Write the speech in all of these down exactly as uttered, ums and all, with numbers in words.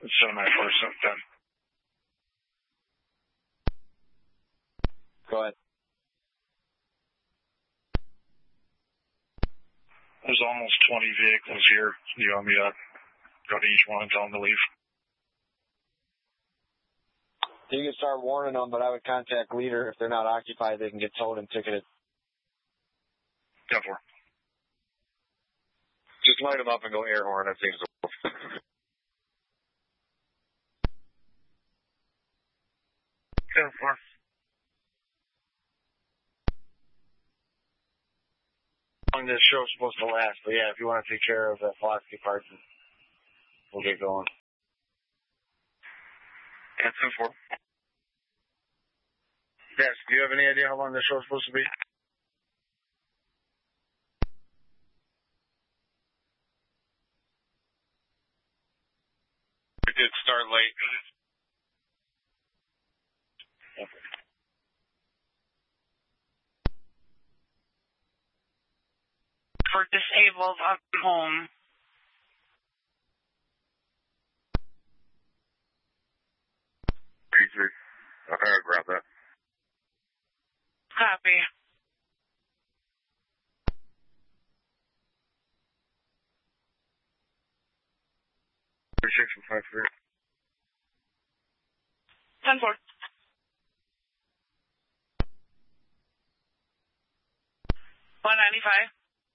seven nine four seven ten. Go ahead. There's almost twenty vehicles here. You want me to go to each one and tell them to leave? You can start warning them, but I would contact leader. If they're not occupied, they can get towed and ticketed. ten four. Just light them up and go air horn. That seems to work. ten four. How long this show's supposed to last, but yeah, if you want to take care of the philosophy parts, we'll get going. Yeah, ten four. Yes, do you have any idea how long this show's supposed to be? We did start late. Okay. For disabled up home. P three. Okay, I'll grab that. Copy. three six five three. ten four. one ninety-five.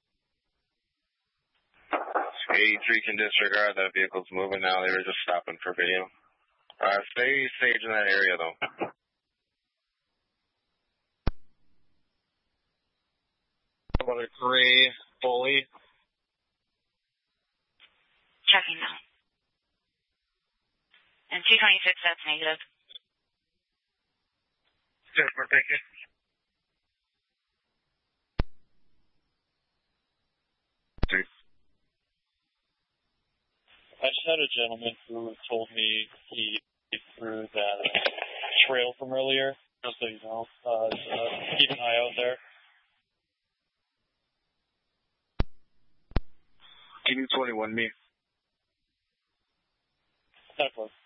eighty-three can disregard. That vehicle's moving now. They were just stopping for video. Uh, stay sage in that area, though. About a gray bully. Checking now. And two twenty-six, that's negative. ten four, thank you. Dude. I just had a gentleman who told me he threw that trail from earlier, just so you know. Uh, so keep an eye out there. Can you twenty-one me? That was.